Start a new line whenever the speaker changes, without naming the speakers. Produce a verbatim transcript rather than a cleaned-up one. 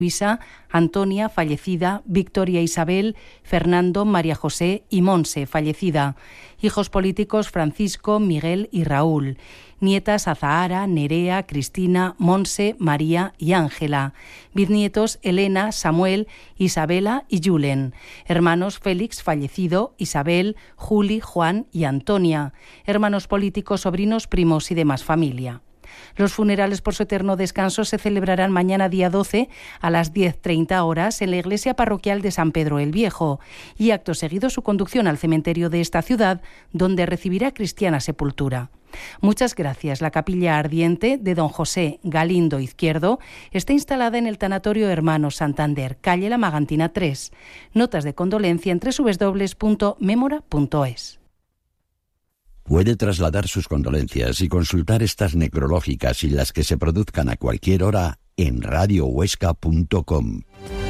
Luisa, Antonia, fallecida, Victoria Isabel, Fernando, María José y Monse, fallecida. Hijos políticos Francisco, Miguel y Raúl. Nietas Azahara, Nerea, Cristina, Monse, María y Ángela. Bisnietos Elena, Samuel, Isabela y Julen. Hermanos Félix, fallecido, Isabel, Juli, Juan y Antonia. Hermanos políticos, sobrinos, primos y demás familia. Los funerales por su eterno descanso se celebrarán mañana día doce a las diez treinta horas en la iglesia parroquial de San Pedro el Viejo y acto seguido su conducción al cementerio de esta ciudad, donde recibirá cristiana sepultura. Muchas gracias. La capilla ardiente de don José Galindo Izquierdo está instalada en el Tanatorio Hermanos Santander, calle La Magantina tres. Notas de condolencia en doble u doble u doble u punto memora punto es.
Puede trasladar sus condolencias y consultar estas necrológicas y las que se produzcan a cualquier hora en radio huesca punto com.